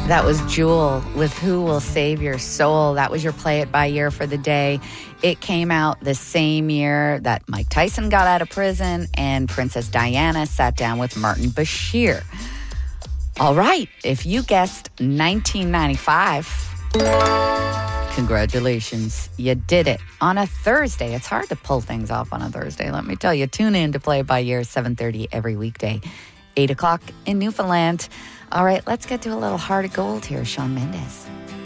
That was Jewel with Who Will Save Your Soul. That was your Play It By Year for the day. It came out the same year that Mike Tyson got out of prison and Princess Diana sat down with Martin Bashir. All right, if you guessed 1995, congratulations, you did it. On a Thursday, it's hard to pull things off on a Thursday, let me tell you. Tune in to Play It By Year, 7:30 every weekday, 8 o'clock in Newfoundland. All right, let's get to a little heart of gold here, Shawn Mendes.